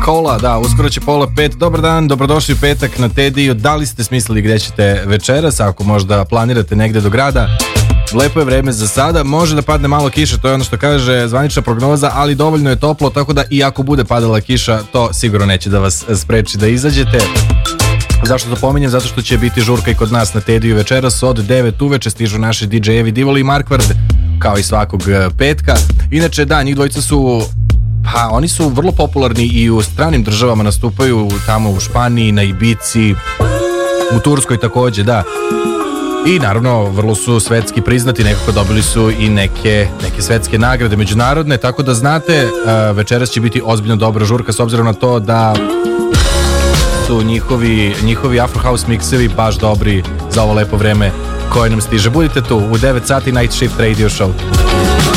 Kola, da, uskoro će pola 5. Dobar dan, dobrodošli u petak na Tediju. Da li ste smislili gde ćete večeras, ako možda planirate negde do grada? Lepo je vreme za sada, može da padne malo kiša, to je ono što kaže zvanična prognoza, ali dovoljno je toplo, tako da i ako bude padala kiša, to sigurno neće da vas spreči da izađete. Zašto to pominjem? Zato što će biti žurka i kod nas na Tediju večeras od 9 uveče, stižu naši DJ-evi Divoli i Markvard, kao i svakog petka. Inače, da, njih dvojica su, pa oni su vrlo popularni i u stranim državama, nastupaju tamo u Španiji, na Ibici, u Turskoj takođe, da. I naravno, vrlo su svetski priznati, nekako dobili su i neke svetske nagrade međunarodne, tako da znate, večeras će biti ozbiljno dobra žurka s obzirom na to da su njihovi Afro House miksevi baš dobri za ovo lepo vreme koje nam stiže. Budite tu u 9 sati Night Shift Radio Show.